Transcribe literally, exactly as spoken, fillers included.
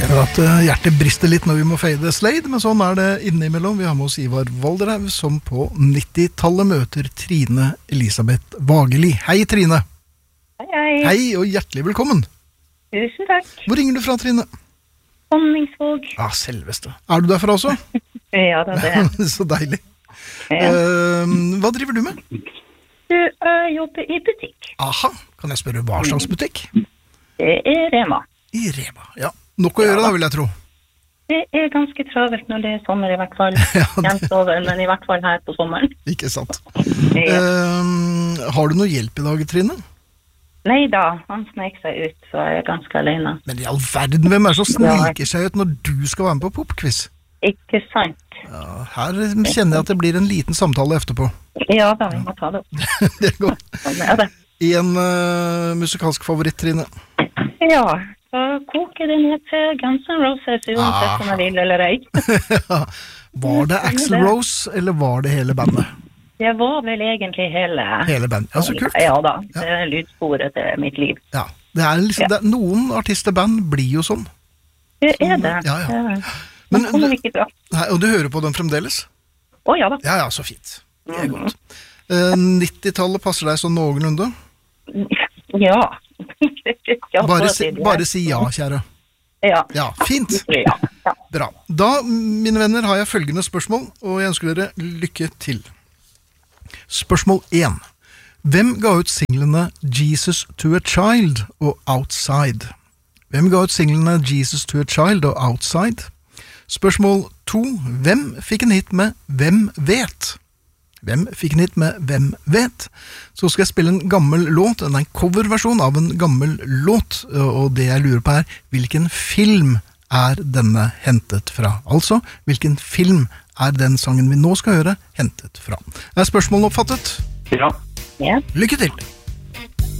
Kjenner at uh, hjertet brister litt når vi må fade Slade, men sånn er det innimellom. Vi har med oss Ivar Valderhaug, som på nittitallet møter Trine Elisabeth Vageli. Hei, Trine. Hei, hei. Hei, og hjertelig velkommen. Tusen takk. Hvor ringer du fra, Trine? Honningsvåg. Ja, ah, selveste. Er du derfra også? Ja, det er det. Så deilig. Ja. Uh, hva driver du med? Du uh, jobber i butikk. Aha, kan jeg spørre hva slags butikk? Det er Rema. I Rema, ja. Nok å gjøre da, vil jeg tro. Det er ganske travelt når det er sommer i hvert fall. Ja, det... Jevnt over, men i hvert fall her på sommeren. Ikke sant. Ja. Uh, har du noe hjelp i dag, Trine? Nei da, han snek seg ut, så er jeg ganske alene. Men i all verden, hvem er det som sneker seg ut når du skal være med på popquiz? Ikke sant. Ja, her kjenner jeg at det blir en liten samtale etterpå. Ja da, vi må ta det opp. Det er godt. Sånn er det. I en uh, musikalsk favoritt, Trine? Ja, så koker det ned til Guns N' Roses, uansett om jeg vil eller ei. Var det Axl Rose, eller var det hele bandet? Det var vel egentlig hele... Hele bandet, ja, så kult. Ja da, det er lydsporet til mitt liv. Ja, det er liksom, Ja. det, noen artisterband blir jo sånn. Det er det. Ja, ja. Men, Men, det kommer ikke bra. Nei, og du hører på den fremdeles? Å ja da. Ja, ja, så fint. Det er godt. Uh, nittitallet passer deg sånn noenlunde? Ja. Ja, Bare så si, sier jeg. bare si ja, kjære. Ja. Ja, fint. Ja, ja. Bra. Da, mine venner, har jeg følgende spørsmål, og jeg ønsker dere lykke til. Spørsmål én. Hvem ga ut singlene Jesus to a Child og Outside? Hvem ga ut singlene Jesus to a Child og Outside? Spørsmål to. Hvem fikk en hit med Hvem vet? Hvem fikk en hit med Hvem vet? Så skal jeg spille en gammel låt, en coverversjon av en gammel låt, og det jeg lurer på er, hvilken film er denne hentet fra? Altså, hvilken film er den sangen vi nå skal høre hentet fra? Er spørsmålet oppfattet? Ja. Ja. Lykke til!